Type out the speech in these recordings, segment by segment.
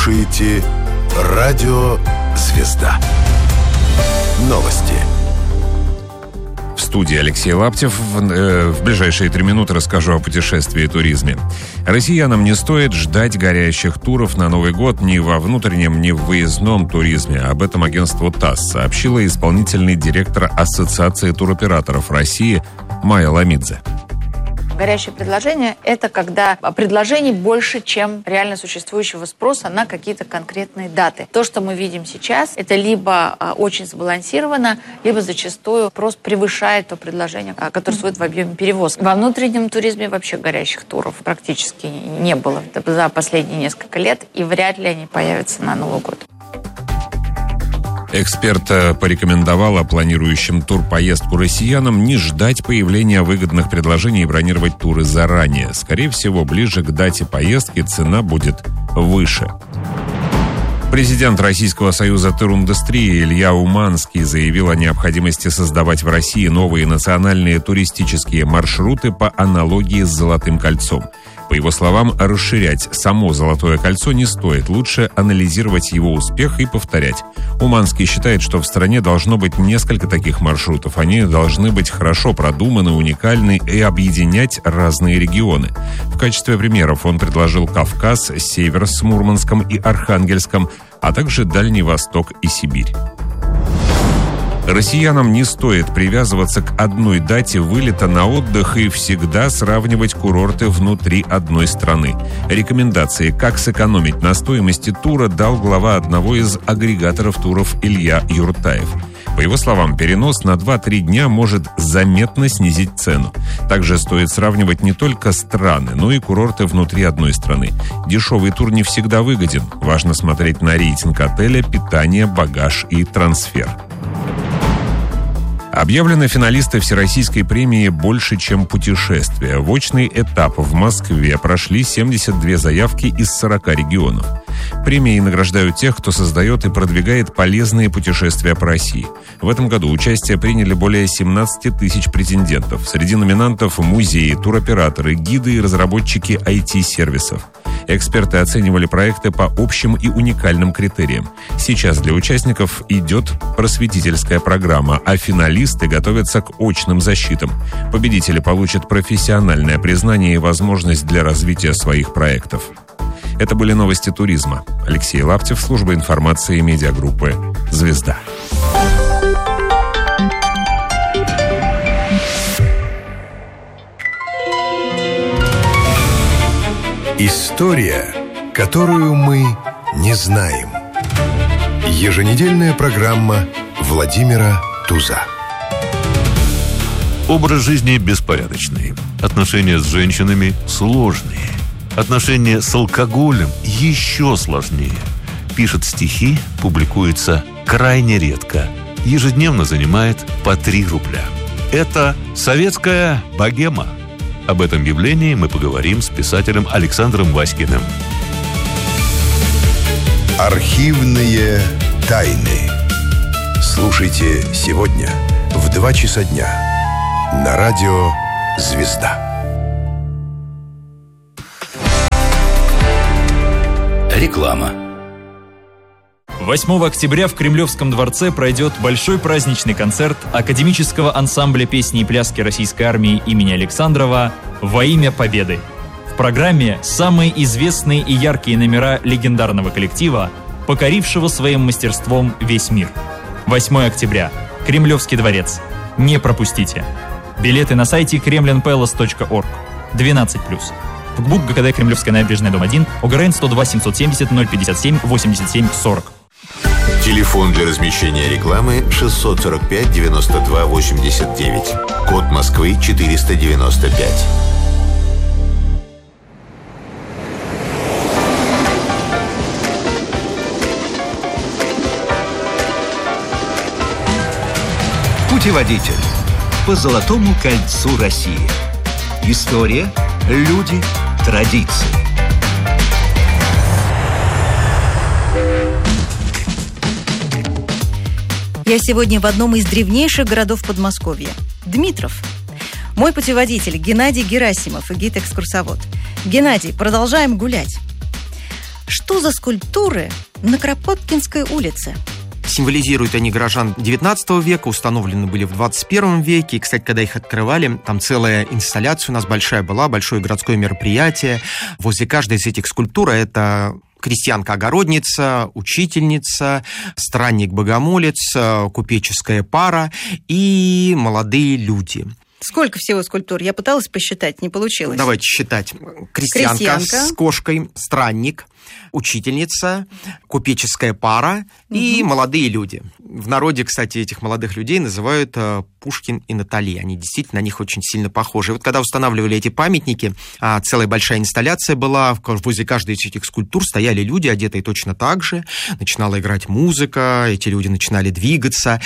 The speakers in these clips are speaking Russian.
слушаете Радио «Звезда». Новости. В студии Алексей Лаптев. В ближайшие 3 минуты расскажу о путешествии и туризме. Россиянам не стоит ждать горящих туров на Новый год ни во внутреннем, ни в выездном туризме. Об этом агентству ТАСС сообщила исполнительный директор Ассоциации туроператоров России Майя Ламидзе. Горящее предложение – это когда предложений больше, чем реально существующего спроса на какие-то конкретные даты. То, что мы видим сейчас, это либо очень сбалансировано, либо зачастую спрос превышает то предложение, которое существует в объеме перевозки. Во внутреннем туризме вообще горящих туров практически не было за последние несколько лет, и вряд ли они появятся на Новый год. Эксперт порекомендовала планирующим турпоездку россиянам не ждать появления выгодных предложений и бронировать туры заранее. Скорее всего, ближе к дате поездки цена будет выше. Президент Российского союза туриндустрии Илья Уманский заявил о необходимости создавать в России новые национальные туристические маршруты по аналогии с Золотым кольцом. По его словам, расширять само Золотое кольцо не стоит, лучше анализировать его успех и повторять. Уманский считает, что в стране должно быть несколько таких маршрутов. Они должны быть хорошо продуманы, уникальны и объединять разные регионы. В качестве примеров он предложил Кавказ, Север с Мурманском и Архангельском, а также Дальний Восток и Сибирь. Россиянам не стоит привязываться к одной дате вылета на отдых и всегда сравнивать курорты внутри одной страны. Рекомендации, как сэкономить на стоимости тура, дал глава одного из агрегаторов туров Илья Юртаев. По его словам, перенос на 2-3 дня может заметно снизить цену. Также стоит сравнивать не только страны, но и курорты внутри одной страны. Дешевый тур не всегда выгоден. Важно смотреть на рейтинг отеля, питание, багаж и трансфер. Объявлены финалисты Всероссийской премии «Больше, чем путешествия». В очный этап в Москве прошли 72 заявки из 40 регионов. Премии награждают тех, кто создает и продвигает полезные путешествия по России. В этом году участие приняли более 17 тысяч претендентов. Среди номинантов – музеи, туроператоры, гиды и разработчики IT-сервисов. Эксперты оценивали проекты по общим и уникальным критериям. Сейчас для участников идет просветительская программа, а финалисты готовятся к очным защитам. Победители получат профессиональное признание и возможность для развития своих проектов. Это были новости туризма. Алексей Лаптев, служба информации и медиагруппы «Звезда». История, которую мы не знаем. Еженедельная программа Владимира Туза. Образ жизни беспорядочный. Отношения с женщинами сложные. Отношения с алкоголем еще сложнее. Пишет стихи, публикуется крайне редко. Ежедневно занимает по 3 рубля. Это советская богема. Об этом явлении мы поговорим с писателем Александром Васькиным. Архивные тайны. Слушайте сегодня в 2 часа дня на радио «Звезда». Реклама. 8 октября в Кремлевском дворце пройдет большой праздничный концерт академического ансамбля песни и пляски Российской армии имени Александрова «Во имя Победы». В программе самые известные и яркие номера легендарного коллектива, покорившего своим мастерством весь мир. 8 октября. Кремлевский дворец. Не пропустите. Билеты на сайте kremlinpalace.org. 12+. ФКБУК ГКД Кремлевская набережная, дом 1, ОГРН 102 770 057 87 40. Телефон для размещения рекламы 645 92 89. Код Москвы 495. Путеводитель по Золотому кольцу России. История, люди, традиции. Я сегодня в одном из древнейших городов Подмосковья – Дмитров. Мой путеводитель Геннадий Герасимов и гид-экскурсовод. Геннадий, продолжаем гулять. Что за скульптуры на Кропоткинской улице? Символизируют они горожан 19 века, установлены были в 21 веке. И, кстати, когда их открывали, там целая инсталляция у нас большая была, большое городское мероприятие. Возле каждой из этих скульптур это крестьянка-огородница, учительница, странник-богомолец, купеческая пара и молодые люди. Сколько всего скульптур? Я пыталась посчитать, не получилось. Давайте считать. Крестьянка с кошкой, странник, учительница, купеческая пара и молодые люди. В народе, кстати, этих молодых людей называют Пушкин и Натали. Они действительно на них очень сильно похожи. И вот когда устанавливали эти памятники, целая большая инсталляция была, возле каждой из этих скульптур стояли люди, одетые точно так же. Начинала играть музыка, эти люди начинали двигаться,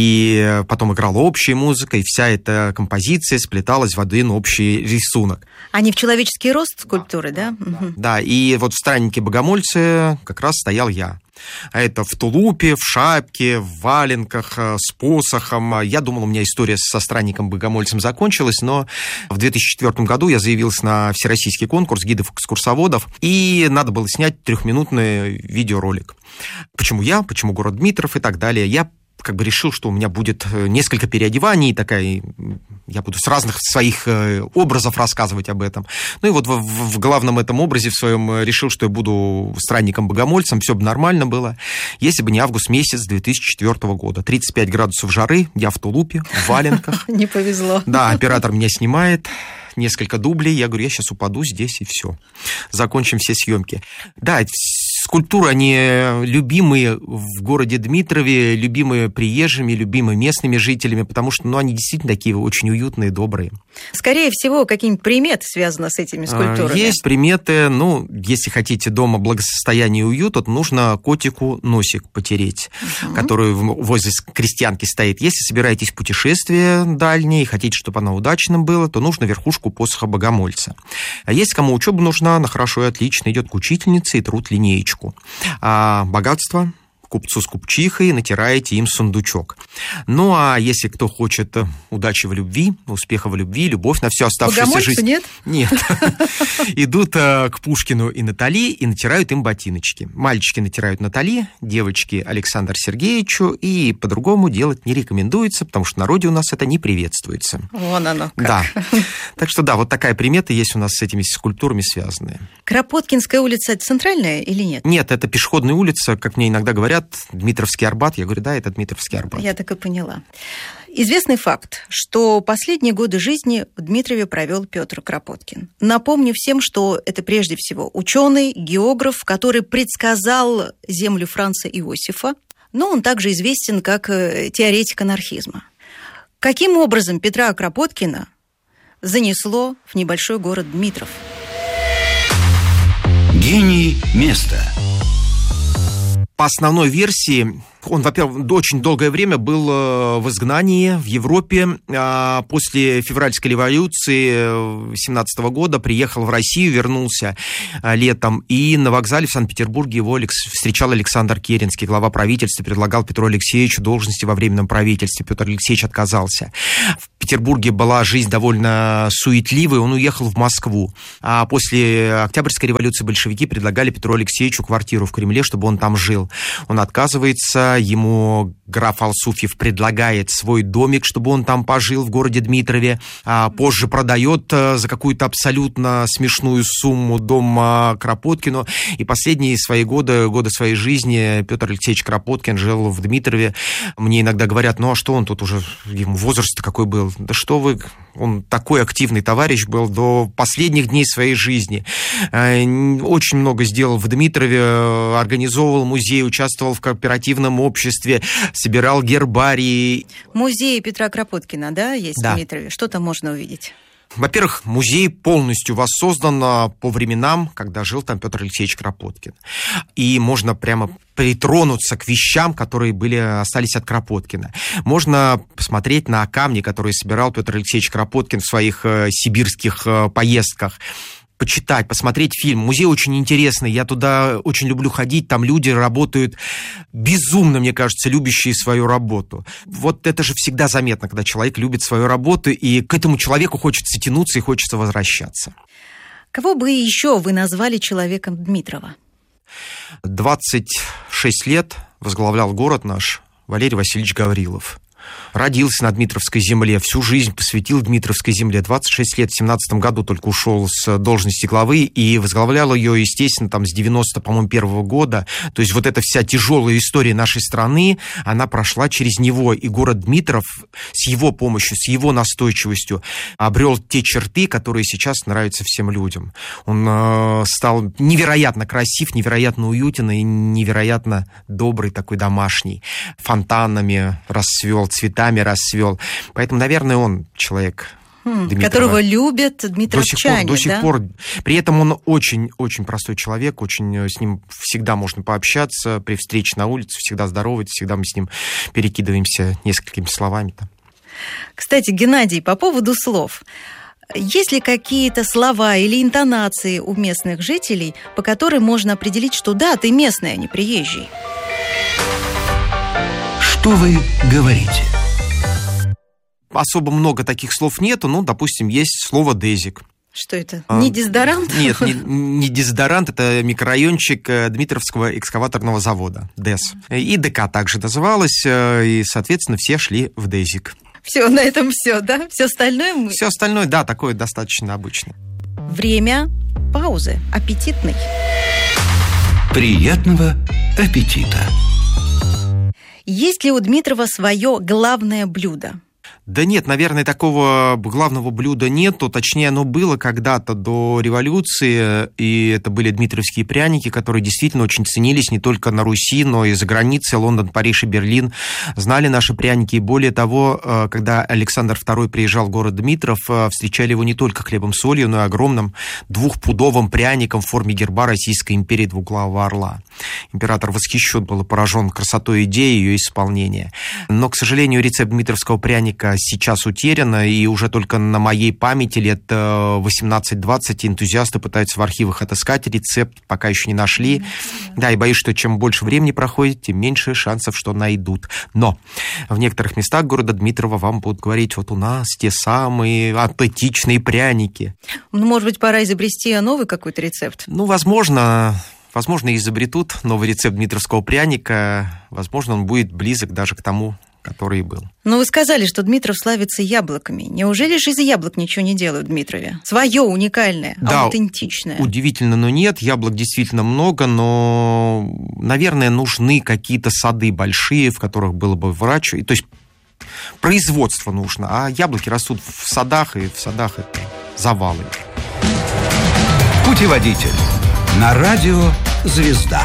и потом играла общая музыка, и вся эта композиция сплеталась в один общий рисунок. Они в человеческий рост скульптуры, да? Да, и вот в страннике-богомольце как раз стоял я. А это в тулупе, в шапке, в валенках, с посохом. Я думал, у меня история со странником-богомольцем закончилась, но в 2004 году я заявился на всероссийский конкурс гидов-экскурсоводов, и надо было снять 3-минутный видеоролик. Почему я, почему город Дмитров и так далее. Я решил, что у меня будет несколько переодеваний, я буду с разных своих образов рассказывать об этом. Ну и вот в главном этом образе в своем решил, что я буду странником-богомольцем, все бы нормально было, если бы не август месяц 2004 года. 35 градусов жары, я в тулупе, в валенках. Не повезло. Да, оператор меня снимает, несколько дублей, я говорю, я сейчас упаду здесь и все. Закончим все съемки. Да, скульптуры, они любимые в городе Дмитрове, любимые приезжими, любимые местными жителями, потому что они действительно такие очень уютные, добрые. Скорее всего, какие-нибудь приметы связаны с этими скульптурами? Есть приметы, если хотите дома благосостояния и уюта, то нужно котику носик потереть, который возле крестьянки стоит. Если собираетесь в путешествие дальнее и хотите, чтобы оно удачным было, то нужно верхушку посоха богомольца. А если кому учеба нужна, она хорошо и отлично идет к учительнице и трут линеечку. А богатство купцу с купчихой, натираете им сундучок. Ну, а если кто хочет удачи в любви, успеха в любви, любовь на всю оставшуюся жизнь... нет? Нет. Идут к Пушкину и Натали и натирают им ботиночки. Мальчики натирают Натали, девочки Александру Сергеевичу, и по-другому делать не рекомендуется, потому что в народе у нас это не приветствуется. Вон оно как. Да. Так что да, вот такая примета есть у нас с этими скульптурами связанные. Кропоткинская улица – это центральная или нет? Нет, это пешеходная улица, как мне иногда говорят, Дмитровский Арбат. Я говорю, да, это Дмитровский Арбат. Я так и поняла. Известный факт, что последние годы жизни в Дмитрове провел Петр Кропоткин. Напомню всем, что это прежде всего ученый, географ, который предсказал землю Франца Иосифа, но он также известен как теоретик анархизма. Каким образом Петра Кропоткина занесло в небольшой город Дмитров? Гений места. По основной версии, он, во-первых, очень долгое время был в изгнании в Европе. После февральской революции 17 года приехал в Россию, вернулся летом. И на вокзале в Санкт-Петербурге его встречал Александр Керенский, глава правительства, предлагал Петру Алексеевичу должности во Временном правительстве. Петр Алексеевич отказался. В Петербурге была жизнь довольно суетливая, он уехал в Москву. А после Октябрьской революции большевики предлагали Петру Алексеевичу квартиру в Кремле, чтобы он там жил. Он отказывается, ему граф Алсуфьев предлагает свой домик, чтобы он там пожил в городе Дмитрове, а позже продает за какую-то абсолютно смешную сумму дом Кропоткину. И последние свои годы своей жизни Петр Алексеевич Кропоткин жил в Дмитрове. Мне иногда говорят, а что он тут уже, ему возраст какой был? Да что вы, он такой активный товарищ был до последних дней своей жизни. Очень много сделал в Дмитрове, организовывал музей, участвовал в кооперативном обществе, собирал гербарии. Музей Петра Кропоткина, да, есть да. В Дмитрове? Что там можно увидеть? Во-первых, музей полностью воссоздан по временам, когда жил там Петр Алексеевич Кропоткин. И можно прямо притронуться к вещам, которые остались от Кропоткина. Можно посмотреть на камни, которые собирал Петр Алексеевич Кропоткин в своих сибирских поездках. Почитать, посмотреть фильм. Музей очень интересный, я туда очень люблю ходить, там люди работают безумно, мне кажется, любящие свою работу. Вот это же всегда заметно, когда человек любит свою работу, и к этому человеку хочется тянуться и хочется возвращаться. Кого бы еще вы назвали человеком Дмитрова? 26 лет возглавлял город наш Валерий Васильевич Гаврилов. Родился на Дмитровской земле, всю жизнь посвятил Дмитровской земле. 26 лет, в 17 году только ушел с должности главы и возглавлял ее, естественно, там с 91 года. То есть вот эта вся тяжелая история нашей страны, она прошла через него. И город Дмитров с его помощью, с его настойчивостью обрел те черты, которые сейчас нравятся всем людям. Он стал невероятно красив, невероятно уютен и невероятно добрый, такой домашний. Фонтанами расцвел, цветами расцвел. Поэтому, наверное, он человек Дмитрова. Которого любят дмитровчане. До сих пор. При этом он очень-очень простой человек, очень с ним всегда можно пообщаться, при встрече на улице всегда здоровается, всегда мы с ним перекидываемся несколькими словами. Кстати, Геннадий, по поводу слов. Есть ли какие-то слова или интонации у местных жителей, по которым можно определить, что да, ты местный, а не приезжий? Что вы говорите? Особо много таких слов нету, допустим, есть слово «дезик». Что это? Не дезодорант? Нет, не дезодорант, это микрорайончик Дмитровского экскаваторного завода, ДЭС. И ДК также называлось, и, соответственно, все шли в дезик. Все, на этом все, да? Все остальное? Все остальное, да, такое достаточно обычно. Время паузы. Аппетитный. Приятного аппетита! Есть ли у Дмитрова свое главное блюдо? Да нет, наверное, такого главного блюда нету. Точнее, оно было когда-то до революции, и это были дмитровские пряники, которые действительно очень ценились не только на Руси, но и за границей. Лондон, Париж и Берлин знали наши пряники. И более того, когда Александр II приезжал в город Дмитров, встречали его не только хлебом-солью, но и огромным 2-пудовым пряником в форме герба Российской империи двуглавого орла. Император восхищен был и поражен красотой идеи и ее исполнения. Но, к сожалению, рецепт дмитровского пряника сейчас утеряно, и уже только на моей памяти лет 18-20 энтузиасты пытаются в архивах отыскать рецепт, пока еще не нашли. Да, и боюсь, что чем больше времени проходит, тем меньше шансов, что найдут. Но в некоторых местах города Дмитрова вам будут говорить, вот у нас те самые аппетитные пряники. Может быть, пора изобрести новый какой-то рецепт? Возможно, изобретут новый рецепт дмитровского пряника. Возможно, он будет близок даже к тому, который и был. Но вы сказали, что Дмитров славится яблоками. Неужели же из яблок ничего не делают в Дмитрове? Свое уникальное, да, аутентичное. Удивительно, но нет. Яблок действительно много, но, наверное, нужны какие-то сады большие, в которых было бы выращивать. То есть производство нужно, а яблоки растут в садах, и в садах это завалы. Путеводитель на радио «Звезда».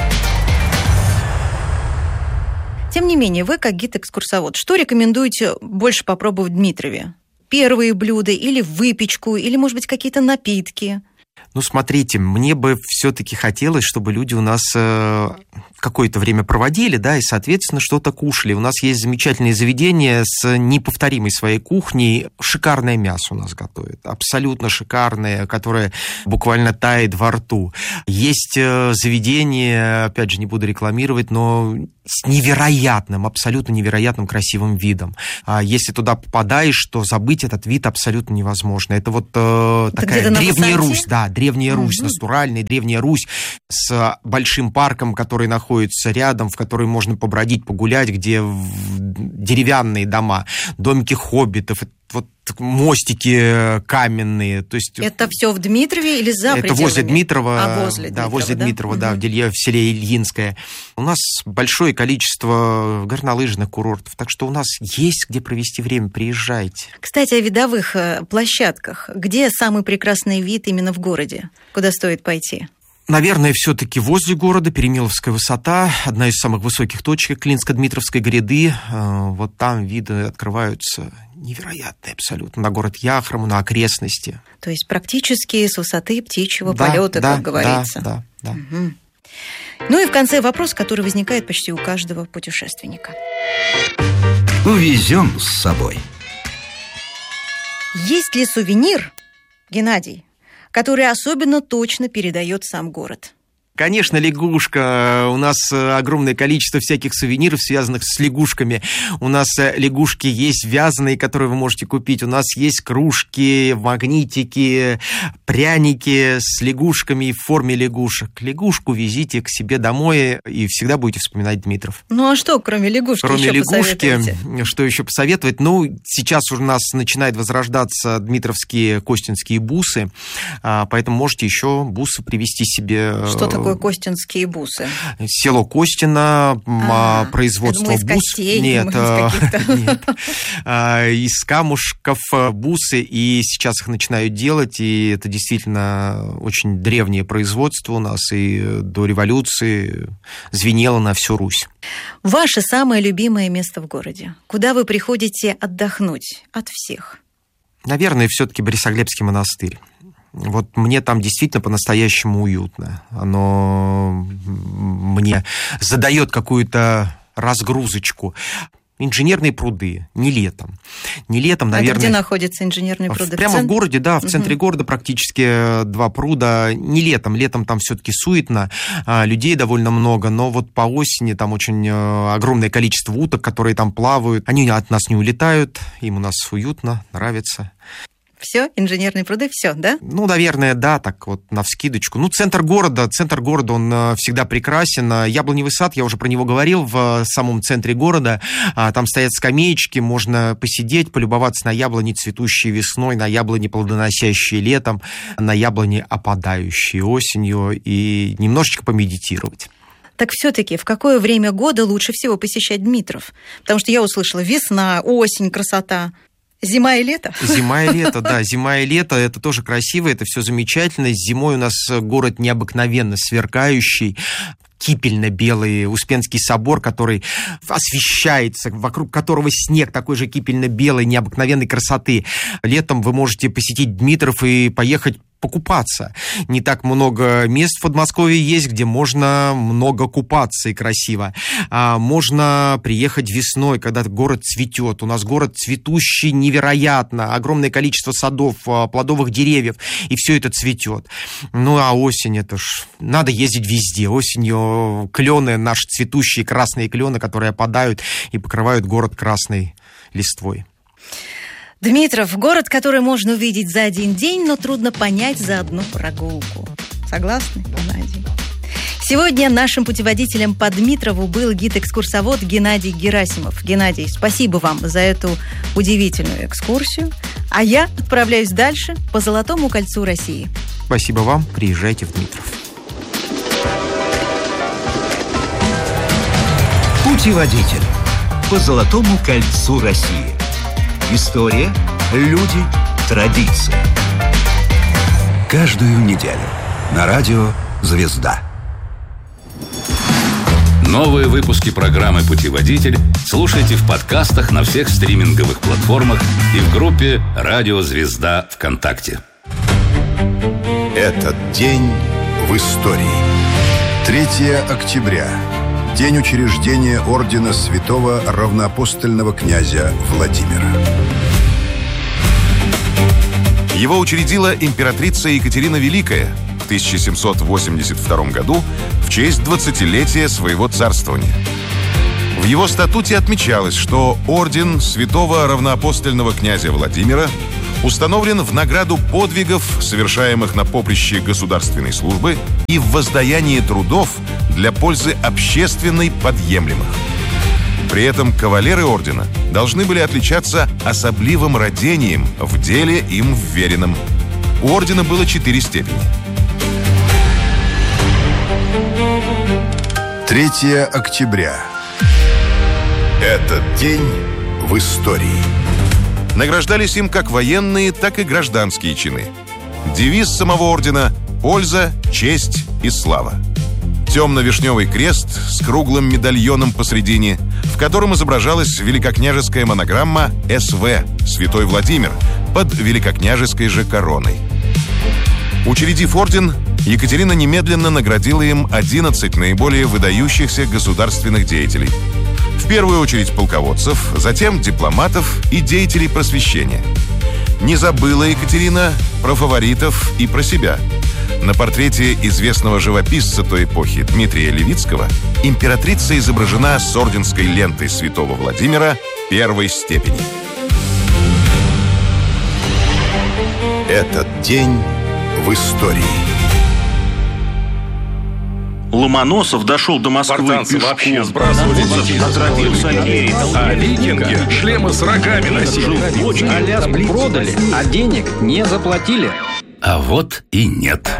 Тем не менее, вы, как гид-экскурсовод, что рекомендуете больше попробовать в Дмитрове? Первые блюда или выпечку, или, может быть, какие-то напитки? Смотрите, мне бы все-таки хотелось, чтобы люди у нас какое-то время проводили, да, и, соответственно, что-то кушали. У нас есть замечательные заведения с неповторимой своей кухней. Шикарное мясо у нас готовят, абсолютно шикарное, которое буквально тает во рту. Есть заведения, опять же, не буду рекламировать, но с невероятным, абсолютно невероятным красивым видом. А если туда попадаешь, то забыть этот вид абсолютно невозможно. Это вот такая Древняя Русь, да, Древняя Русь, натуральная Древняя Русь с большим парком, который находится рядом, в который можно побродить, погулять, где деревянные дома, домики хоббитов, вот мостики каменные. То есть это все в Дмитрове или за пределами? Это возле Дмитрова. Возле Дмитрова, возле Дмитрова, да, в селе Ильинское. У нас большое количество горнолыжных курортов, так что у нас есть где провести время, приезжайте. Кстати, о видовых площадках. Где самый прекрасный вид именно в городе? Куда стоит пойти? Наверное, все-таки возле города Перемеловская высота, одна из самых высоких точек Клинско-Дмитровской гряды. Вот там виды открываются невероятные абсолютно на город Яхрому, на окрестности. То есть практически с высоты птичьего полета, как говорится. Да. Угу. Ну и в конце вопрос, который возникает почти у каждого путешественника. Увезем с собой. Есть ли сувенир, Геннадий, который особенно точно передает сам город? Конечно, лягушка. У нас огромное количество всяких сувениров, связанных с лягушками. У нас лягушки есть вязаные, которые вы можете купить. У нас есть кружки, магнитики, пряники с лягушками в форме лягушек. Лягушку везите к себе домой и всегда будете вспоминать Дмитров. Ну а что, кроме лягушки, кроме еще лягушки, посоветуете? что еще посоветовать? Ну, сейчас у нас начинает возрождаться дмитровские костинские бусы, поэтому можете еще бусы привезти себе. Что такое костинские бусы? Село Костино, производство из бус. костей, Нет, из камушков бусы, и сейчас их начинают делать, и это действительно очень древнее производство у нас, и до революции звенело на всю Русь. Ваше самое любимое место в городе? Куда вы приходите отдохнуть от всех? Наверное, все-таки Борисоглебский монастырь. Вот мне там действительно по-настоящему уютно. Оно мне задает какую-то разгрузочку. Инженерные пруды, не летом. Не летом, наверное... А где находятся инженерные пруды? Прямо в городе, да, в центре города практически 2 пруда. Не летом, летом там все-таки суетно, людей довольно много, но вот по осени там очень огромное количество уток, которые там плавают. Они от нас не улетают, им у нас уютно, нравится. Все, инженерные пруды, все, да? Ну, наверное, да, так вот навскидочку. Ну, центр города, он всегда прекрасен. Яблоневый сад, я уже про него говорил, в самом центре города. Там стоят скамеечки, можно посидеть, полюбоваться на яблони, цветущие весной, на яблони, плодоносящие летом, на яблони, опадающие осенью, и немножечко помедитировать. Так все-таки в какое время года лучше всего посещать Дмитров? Потому что я услышала весна, осень, красота. Зима и лето? Зима и лето, да. Зима и лето, это тоже красиво, это все замечательно. Зимой у нас город необыкновенно сверкающий, кипельно-белый Успенский собор, который освещается, вокруг которого снег такой же кипельно-белой, необыкновенной красоты. Летом вы можете посетить Дмитров и поехать покупаться. Не так много мест в Подмосковье есть, где можно много купаться и красиво. Можно приехать весной, когда город цветет. У нас город цветущий невероятно. Огромное количество садов, плодовых деревьев, и все это цветет. Ну, а осень, это ж... Надо ездить везде. Осенью клены, наши цветущие красные клены, которые опадают и покрывают город красной листвой. Дмитров – город, который можно увидеть за один день, но трудно понять за одну прогулку. Согласны, Геннадий? Сегодня нашим путеводителем по Дмитрову был гид-экскурсовод Геннадий Герасимов. Геннадий, спасибо вам за эту удивительную экскурсию. А я отправляюсь дальше по Золотому кольцу России. Спасибо вам. Приезжайте в Дмитров. Путеводитель по Золотому кольцу России. История, люди, традиции. Каждую неделю на радио «Звезда». Новые выпуски программы «Путеводитель» слушайте в подкастах на всех стриминговых платформах и в группе «Радио Звезда» ВКонтакте. Этот день в истории. 3 октября. День учреждения ордена святого равноапостольного князя Владимира. Его учредила императрица Екатерина Великая в 1782 году в честь 20-летия своего царствования. В его статуте отмечалось, что орден святого равноапостольного князя Владимира установлен в награду подвигов, совершаемых на поприще государственной службы, и в воздаянии трудов для пользы общественной подъемлемых. При этом кавалеры ордена должны были отличаться особливым рвением в деле им вверенном. У ордена было 4 степени. 3 октября. Этот день в истории. Награждались им как военные, так и гражданские чины. Девиз самого ордена – польза, честь и слава. Темно-вишневый крест с круглым медальоном посредине, в котором изображалась великокняжеская монограмма «СВ» «Святой Владимир» под великокняжеской же короной. Учредив орден, Екатерина немедленно наградила им 11 наиболее выдающихся государственных деятелей. В первую очередь полководцев, затем дипломатов и деятелей просвещения. Не забыла Екатерина про фаворитов и про себя. На портрете известного живописца той эпохи Дмитрия Левицкого императрица изображена с орденской лентой святого Владимира первой степени. Этот день в истории. Ломоносов дошел до Москвы пешком. А викинги шлемы с рогами носили. Аляску продали, а денег не заплатили. А вот и нет.